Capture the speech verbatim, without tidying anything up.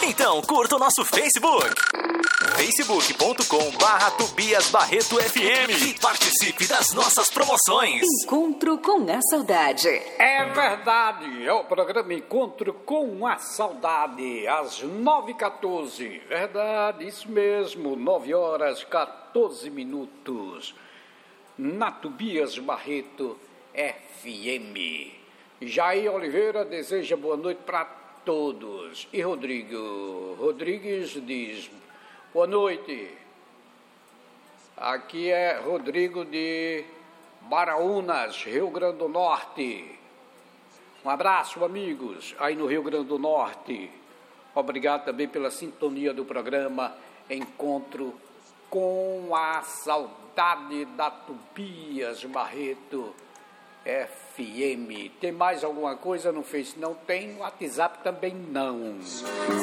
Então curta o nosso Facebook, facebook ponto com barra Tobias Barreto F M, e participe das nossas promoções. Encontro com a Saudade. É verdade, é o programa Encontro com a Saudade, às nove e quatorze. Verdade, isso mesmo, nove horas e quatorze minutos, na Tobias Barreto F M. Jair Oliveira deseja boa noite para todos. E Rodrigo Rodrigues diz: boa noite. Aqui é Rodrigo de Baraunas, Rio Grande do Norte. Um abraço, amigos, aí no Rio Grande do Norte. Obrigado também pela sintonia do programa Encontro com a Saudade, da Tobias Barreto F M. Tem mais alguma coisa no Face? Não tem. No WhatsApp também não.